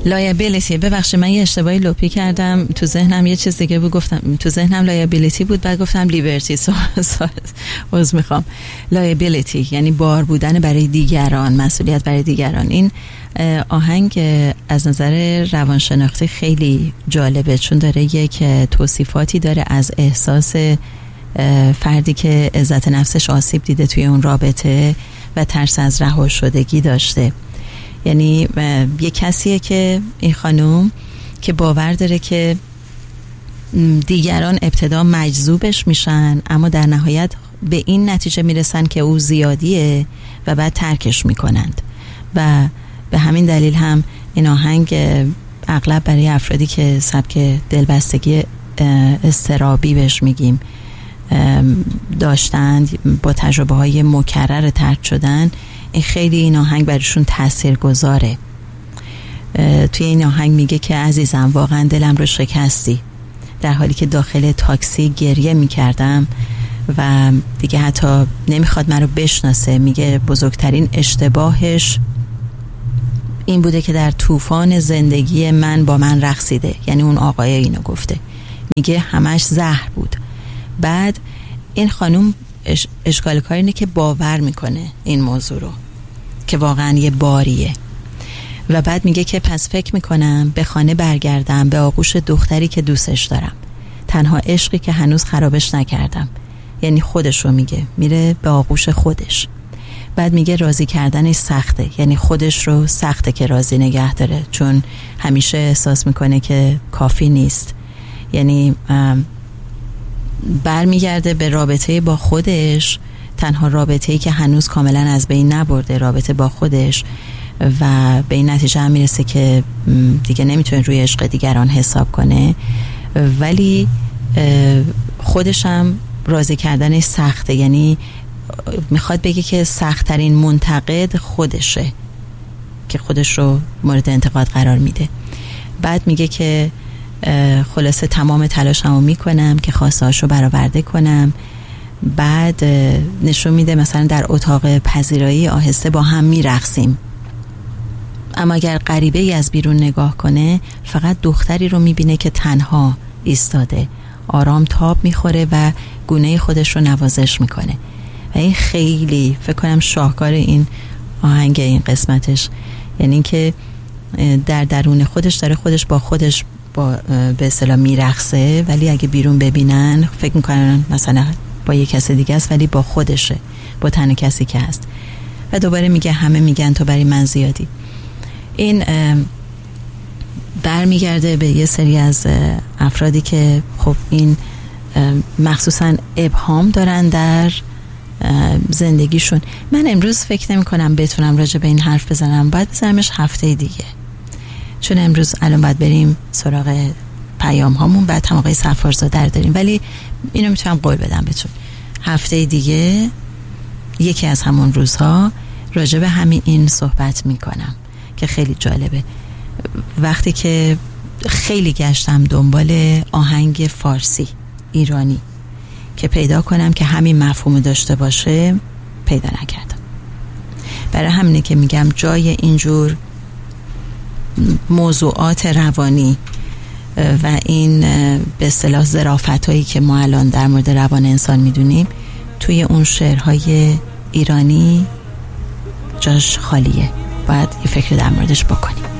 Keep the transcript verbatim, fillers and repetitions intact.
لایبیلیتی. ببخشید من یه اشتباهی لپی کردم، تو ذهنم یه چیز دیگه بود، گفتم تو ذهنم لایبیلیتی بود بعد گفتم لیبرتی. عذر میخوام. لایبیلیتی یعنی بار بودن برای دیگران، مسئولیت برای دیگران. این آهنگ از نظر روانشناختی خیلی جالبه، چون داره یک توصیفاتی داره از احساس فردی که عزت نفسش آسیب دیده توی اون رابطه و ترس از رها شدگی داشته. یعنی یه کسیه که این خانوم که باور داره که دیگران ابتدا مجذوبش میشن اما در نهایت به این نتیجه میرسن که او زیادیه و بعد ترکش میکنند و به همین دلیل هم این آهنگ اغلب برای افرادی که سبک دلبستگی اضطرابی بهش میگیم داشتند، با تجربه های مکرر ترک شدن، این خیلی این آهنگ برایشون تأثیر گذاره. توی این آهنگ میگه که عزیزم واقعا دلم رو شکستی، در حالی که داخل تاکسی گریه میکردم و دیگه حتی نمیخواد من رو بشناسه. میگه بزرگترین اشتباهش این بوده که در طوفان زندگی من با من رقصیده. یعنی اون آقای اینو گفته، میگه همش زهر بود. بعد این خانوم اش اشکال کار اینه که باور میکنه این موضوع رو که واقعا یه باریه و بعد میگه که پس فکر میکنم به خانه برگردم، به آغوش دختری که دوستش دارم، تنها عشقی که هنوز خرابش نکردم. یعنی خودش رو میگه، میره به آغوش خودش. بعد میگه راضی کردنش سخته، یعنی خودش رو سخته که راضی نگه داره، چون همیشه احساس میکنه که کافی نیست. یعنی برمیگرده به رابطه با خودش، تنها رابطه‌ای که هنوز کاملا از بین نبرده، رابطه با خودش، و به این نتیجه هم میرسه که دیگه نمیتونه روی عشق دیگران حساب کنه، ولی خودش هم راضی کردنش سخته. یعنی میخواد بگه که سخت‌ترین منتقد خودشه که خودش رو مورد انتقاد قرار میده. بعد میگه که خلاصه تمام تلاشمو میکنم که خواسته‌هاشو برآورده کنم. بعد نشون میده مثلا در اتاق پذیرایی آهسته با هم میرقصیم، اما اگر غریبه ای از بیرون نگاه کنه فقط دختری رو میبینه که تنها ایستاده، آرام تاب میخوره و گونه خودش رو نوازش میکنه. و این خیلی فکر کنم شاهکار این آهنگ این قسمتش، یعنی که در درون خودش داره خودش با خودش با به اصطلاح میرقصه، ولی اگه بیرون ببینن فکر میکنن مثلا با یک کس دیگه است، ولی با خودشه، با تنها کسی که هست. و دوباره میگه همه میگن تو برای من زیادی. این برمیگرده به یه سری از افرادی که خب این مخصوصا ابهام دارن در زندگیشون. من امروز فکر نمی کنم بتونم راجع به این حرف بزنم، باید بزنمش هفته دیگه، چون امروز الان باید بریم سراغ پیام هامون، بعد هم آقای سفارزاده داریم، ولی اینو میتونم قول بدم بهتون هفته دیگه یکی از همون روزها راجع به همین این صحبت میکنم که خیلی جالبه. وقتی که خیلی گشتم دنبال آهنگ فارسی ایرانی که پیدا کنم که همین مفهوم داشته باشه، پیدا نکردم. برای همینه که میگم جای اینجور موضوعات روانی و این به اصطلاح ظرافتایی که ما الان در مورد روان انسان میدونیم، توی اون شعرهای ایرانی جاش خالیه. باید یه فکر در موردش بکنیم.